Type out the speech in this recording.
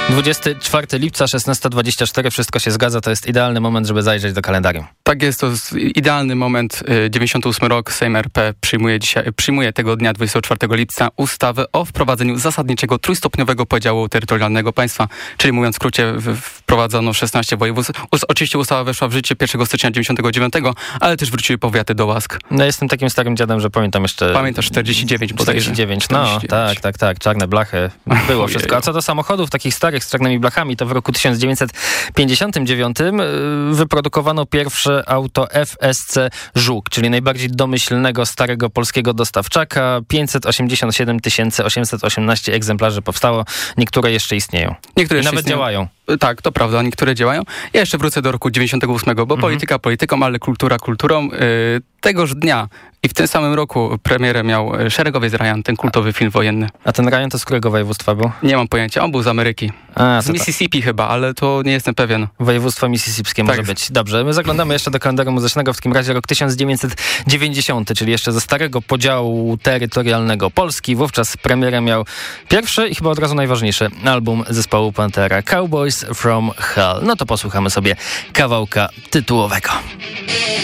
24 lipca, 16:24, wszystko się zgadza, to jest idealny moment, żeby zajrzeć do kalendarium. Tak jest, to jest idealny moment. 98 rok, Sejm RP przyjmuje tego dnia, 24 lipca, ustawę o wprowadzeniu zasadniczego trójstopniowego podziału terytorialnego państwa, czyli mówiąc w skrócie, wprowadzono 16 województw. Oczywiście ustawa weszła w życie 1 stycznia 99, ale też wróciły powiaty do łask. No jestem takim starym dziadem, że pamiętam jeszcze... Pamiętasz 49 bodajże. 49, no 49. Tak, czarne blachy, było wszystko. A co do samochodów takich starych z czarnymi blachami, to w roku 1959 wyprodukowano pierwsze auto FSC Żuk, czyli najbardziej domyślnego starego polskiego dostawczaka. 587 818 egzemplarzy powstało, niektóre jeszcze istnieją. Niektóre jeszcze nawet działają. Tak, to prawda, niektóre działają. Ja jeszcze wrócę do roku 98, bo polityka polityką, ale kultura kulturą. Tegoż dnia i w tym samym roku premierę miał Szeregowiec Ryan, ten kultowy film wojenny. A ten Ryan to z którego województwa był? Nie mam pojęcia, on był z Ameryki. Z Mississippi chyba, ale to nie jestem pewien. Województwo Mississipskie może być. Dobrze, my zaglądamy jeszcze do kalendarium muzycznego, w takim razie rok 1990, czyli jeszcze ze starego podziału terytorialnego Polski. Wówczas premierę miał pierwszy i chyba od razu najważniejszy album zespołu Pantera, Cowboys from Hell. No to posłuchamy sobie kawałka tytułowego.